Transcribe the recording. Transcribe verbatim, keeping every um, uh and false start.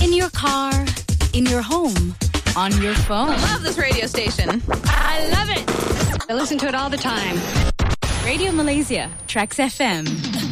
In your car, in your home, on your phone. I love this radio station. I love it. I listen to it all the time. Radio Malaysia, Trax F M.